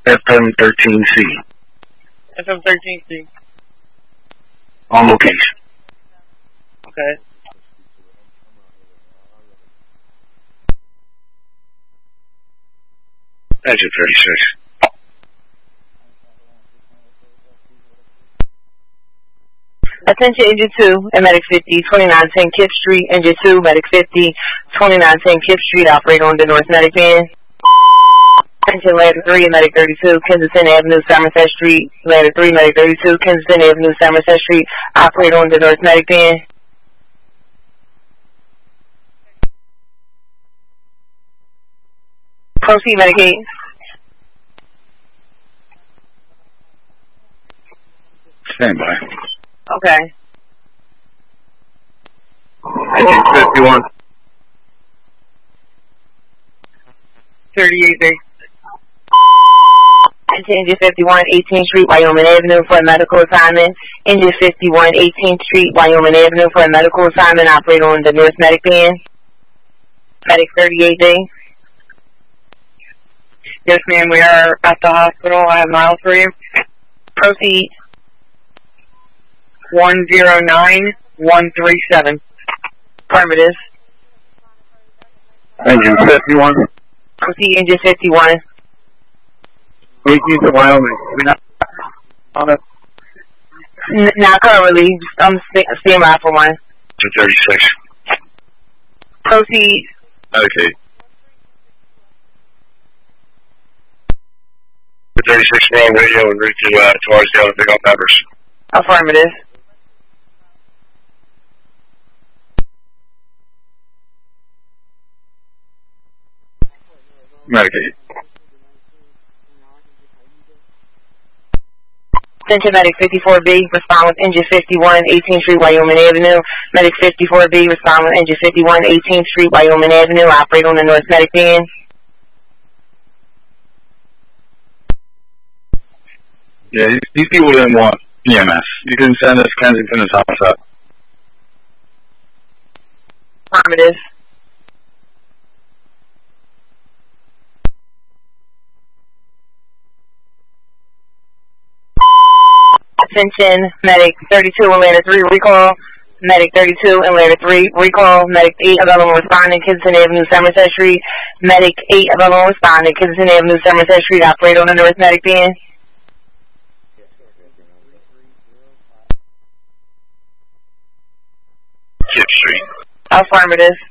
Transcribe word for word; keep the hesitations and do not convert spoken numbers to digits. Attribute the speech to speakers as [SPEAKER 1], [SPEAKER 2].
[SPEAKER 1] F M thirteen C.
[SPEAKER 2] F M thirteen C.
[SPEAKER 1] On location.
[SPEAKER 2] Okay.
[SPEAKER 1] Engine thirty-six.
[SPEAKER 3] Attention Engine two and Medic fifty, twenty-nine ten Kip Street. Engine two, Medic fifty, twenty-nine ten Kip Street. Operator on the North Medic Band. Attention Ladder three and Medic thirty-two, Kensington Avenue, Somerset Street. Ladder three, Medic thirty-two, Kensington Avenue, Somerset Street. Operator on the North Medic Band. Proceed, Medic eight.
[SPEAKER 1] Stand by.
[SPEAKER 3] Okay.
[SPEAKER 1] Engine fifty-one.
[SPEAKER 2] thirty-eight day.
[SPEAKER 3] Engine fifty-one, eighteenth Street, Wyoming Avenue for a medical assignment. Engine fifty-one, eighteenth Street, Wyoming Avenue for a medical assignment. Operator on the North Medic Band. Medic thirty-eight day.
[SPEAKER 2] Yes, ma'am, we are at the hospital. I have miles for you.
[SPEAKER 3] Proceed.
[SPEAKER 2] one zero nine one three seven.
[SPEAKER 3] Affirmative.
[SPEAKER 1] Engine fifty-one.
[SPEAKER 3] Proceed, Engine fifty-one.
[SPEAKER 1] eighteenth of Wyoming. We not on it.
[SPEAKER 3] N- not currently. I'm st- standing by for one.
[SPEAKER 1] Engine thirty-six.
[SPEAKER 3] Proceed.
[SPEAKER 1] Okay. thirty-six wrong radio and route to uh, Torresdale and pick up members.
[SPEAKER 3] Affirmative.
[SPEAKER 1] Medicaid.
[SPEAKER 3] Attention Medic fifty-four B, respond with Engine fifty-one, eighteenth Street, Wyoming Avenue. Medic fifty-four B, respond with Engine fifty-one, eighteenth Street, Wyoming Avenue. Operate on the North Medic Band.
[SPEAKER 1] Yeah, these, these people didn't want E M S. You can send us Kensington and Somerset.
[SPEAKER 3] Affirmative. Attention Medic thirty-two and Ladder three, recall. Medic thirty-two and Ladder three, recall. Medic eight available responding, Kensington Avenue, Somerset Street. Medic eight available responding, Kensington Avenue, Somerset Street. Operate on the North Medic Band.
[SPEAKER 1] Kip Street.
[SPEAKER 3] Affirmative.